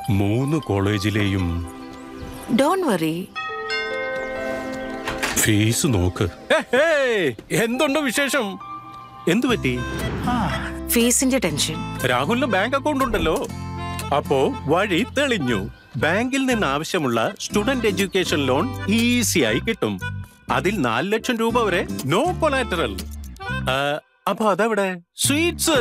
3 കോളേജിലെയും don't worry. Fees നോക്ക്. എന്തുണ്ട് വിശേഷം? എന്തു പറ്റി? ഫീസിന്റെ ടെൻഷൻ. രാഹുലിന് ബാങ്ക് അക്കൗണ്ട് ഉണ്ടല്ലോ, അപ്പോ വഴി തെളിഞ്ഞു. ബാങ്കിൽ നിന്ന് ആവശ്യമുള്ള സ്റ്റുഡന്റ് എഡ്യൂക്കേഷൻ ലോൺ ഈസിയായി കിട്ടും. അതിൽ 4 ലക്ഷം രൂപ വരെ നോ കൊളാറ്ററൽ. അപ്പൊ അതെവിടെ? സ്വീറ്റ്സ്.